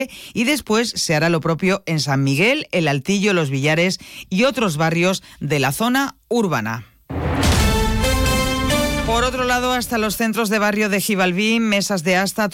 y después se hará lo propio en San Miguel, El Altillo, Los Villares y otros barrios de la zona urbana. Por otro lado, hasta los centros de barrio de Gibalbín, Mesas de Asta,